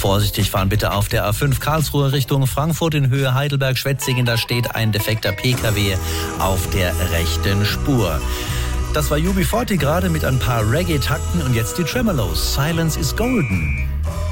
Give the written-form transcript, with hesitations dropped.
Vorsichtig fahren bitte auf der A5 Karlsruhe Richtung Frankfurt in Höhe Heidelberg-Schwetzingen. Da steht ein defekter PKW auf der rechten Spur. Das war UB40 gerade mit ein paar Reggae-Takten und jetzt die Tremolos. Silence is Golden.